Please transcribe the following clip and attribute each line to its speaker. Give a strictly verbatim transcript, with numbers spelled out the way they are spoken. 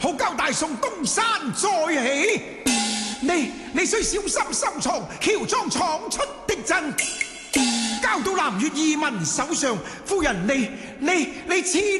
Speaker 1: 好交大宋東山再起。你你需小心深藏喬裝闖出的陣，交到南越義民手上。夫人你你你千